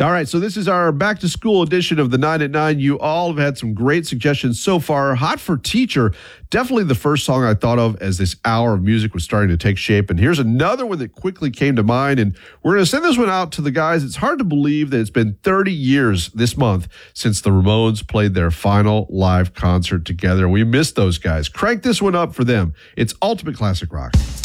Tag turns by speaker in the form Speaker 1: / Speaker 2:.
Speaker 1: All right, so this is our back-to-school edition of the 9 at 9. You all have had some great suggestions so far. Hot for Teacher, definitely the first song I thought of as this hour of music was starting to take shape. And here's another one that quickly came to mind. And we're going to send this one out to the guys. It's hard to believe that it's been 30 years this month since the Ramones played their final live concert together. We missed those guys. Crank this one up for them. It's Ultimate Classic Rock.